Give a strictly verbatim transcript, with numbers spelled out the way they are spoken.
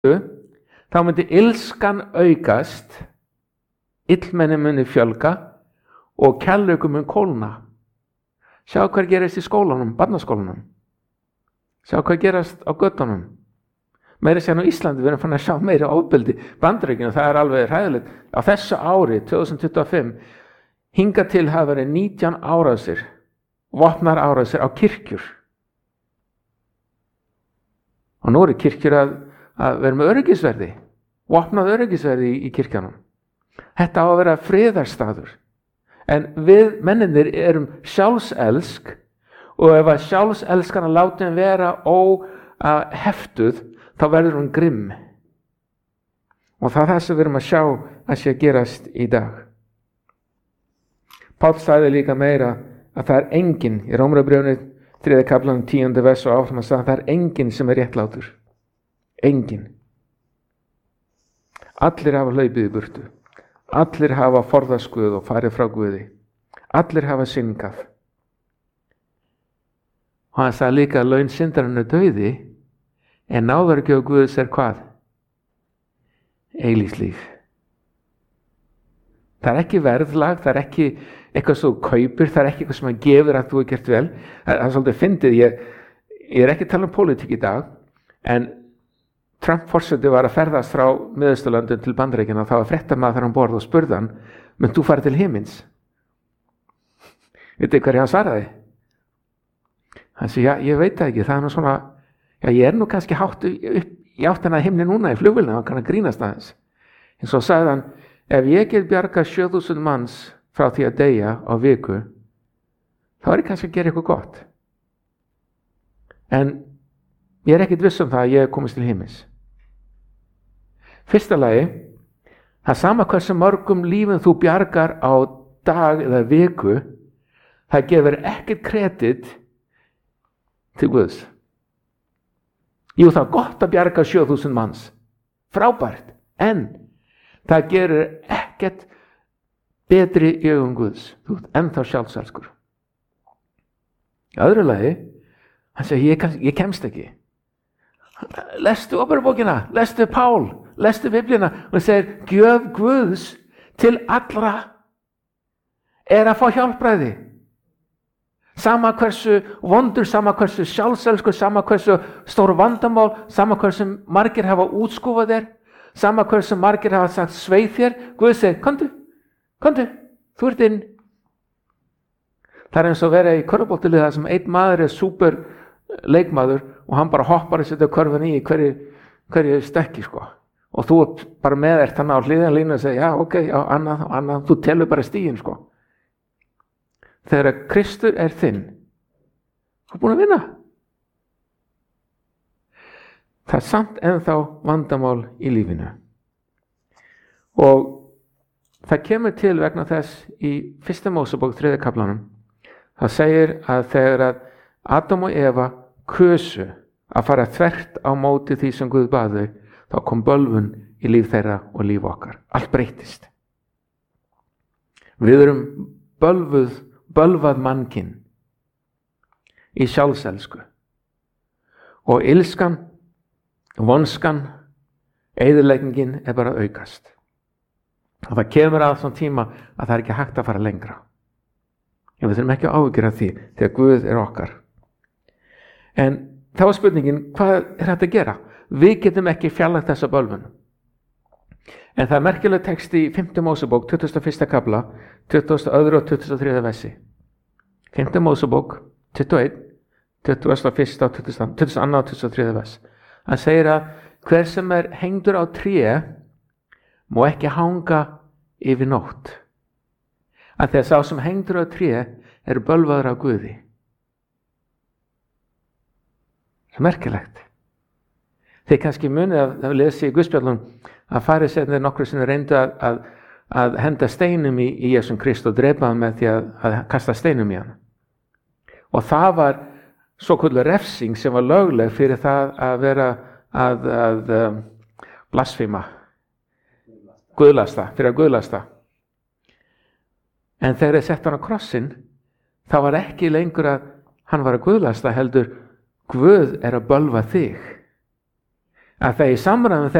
þá myndi illskan aukast, illmenni muni fjölga og kærleikur mun kólna. Sjá hvað gerist í skólanum, barnaskólanum. Sjá hvað gerast á göttunum. Meira sér á Íslandi, við erum fann að sjá meira ofbeldi. Bandaríkjunum, það er alveg hræðilegt. Á þessu ári, tvö þúsund tuttugu og fimm, hingað til hafa verið nítján árásir, vopnar árásir á kirkjur. Og nú eru kirkjur að, að vera með öryggisverði, vopnað öryggisverði í, í kirkjanum. Þetta á að vera friðarstaður. En við menninir erum sjálfselsk og ef að sjálfselskana látum vera óheftuð, þá verður hún grimm. Og það er það sem við erum að sjá að sé að gerast í dag. Páll sagði líka meira að það er enginn, í Rómarbréfinu þriðja kaflanum tíunda vers og áfram að sagði að það er enginn sem er réttlátur. Enginn. Allir hafa hlaupið í burtu. Allir hafa forðast Guð og farið frá Guði. Allir hafa syndgað. Og hann sagði líka að laun syndarinnar er dauði, en náðargjöf Guðs er hvað? Eilífs líf. Það er ekki verðlag, það er ekki eitthvað sem þú kaupir, það er ekki eitthvað sem hann gefur að þú hefur gert vel. Það er svolítið fyndið, ég, ég er ekki að tala um pólitík í dag, en Trump forseti var að ferðast frá Miðausturlöndum til Bandaríkjanna og þá var fréttamaður þar um borð og spurði hann, mun þú fara til himins? Vitið þið hverju hann svaraði? Hann segi, já, ég veit það ekki, það er nú svona, já, ég er nú kannski hátt upp í áttina að himni núna í flugvélina, hann kann að grínast aðeins. En svo sagði hann, ef ég get bjargað sjö þúsund manns frá því að deyja á viku, þá er ég kannski að gera eitthvað gott. En ég er ekkit viss um það að ég komist til himins. Fyrsta lagi, það sama hversu mörgum lífum þú bjargar á dag eða viku, það gefur ekkert kredit til Guðs. Jú, það er gott að bjarga sjö þúsund manns. Frábært. En það gerir ekkert betri í augum Guðs. Þú ert ennþá sjálfselskur. Í öðru lagi, hann segir, ég, ég kemst ekki. Lestu Óperubókina, lestu Pál, lestu Biblíuna og hann segir, gjöf Guðs til allra er að fá hjálpræði. Sama hversu vondur, sama hversu sjálfselskur, sama hversu stóru vandamál, sama hversu margir hafa útskúfað þér, sama hversu margir hafa sagt sveið þér, Guð segir, komdu, komdu, þú ert inn. Það er eins og vera í körfuboltaliði þar sem einn maður er súper leikmaður og hann bara hoppar að setja körfuna í hverju, hverju stekki, sko. Og þú ert bara með þér þannig á hliðina línu og segir, já, ok, já, annað, annað, þú telur bara stígin, sko. Þegar Kristur er þinn, þú er búin að vinna. Það er samt ennþá vandamál í lífinu. Og það kemur til vegna þess í fyrsta Mósebók þriðja kaflanum. Það segir að þegar að Adam og Eva kusu að fara þvert á móti því sem Guð bað þau, þá kom bölvun í líf þeirra og líf okkar. Allt breytist. Við erum bölvuð bölvað mannkinn í sjálfselsku og ilskan, vonskan, eyðileggingin er bara aukast. Og það kemur að svona tíma að það er ekki hægt að fara lengra. En við þurfum ekki að áhyggjur af því þegar Guð er okkar. En þá er spurningin, hvað er þetta að gera? Við getum ekki fjarlægt þessa bölvun. En það er merkileg text í fimmta Mósebók, tuttugasta og fyrsta kafla, tuttugasta og öðru og tuttugasta og þriðja versi. fimmta Mósebók, tuttugu og eitt, tuttugasta og fyrsta og tuttugasta og öðru og tuttugasta og þriðja vers. Það segir að hver sem er hengdur á tré má ekki hanga yfir nótt. Að þegar sá sem hengdur á tré er bölvaður af Guði. Það er merkilegt. Þeir kannski munið að það lesi í Guðspjallum að farisearnir nokkru sinni reyndu að, að, að henda steinum í, í Jesúm Krist og drepa hann með því að, að kasta steinum í hann. Og það var svokölluð refsing sem var lögleg fyrir það að vera að, að um, blasfema, guðlasta, fyrir að guðlasta. En þegar þeir sett hann á krossin, þá var ekki lengur að hann var að guðlasta, heldur Guð er að bölva þig. að það í samræðum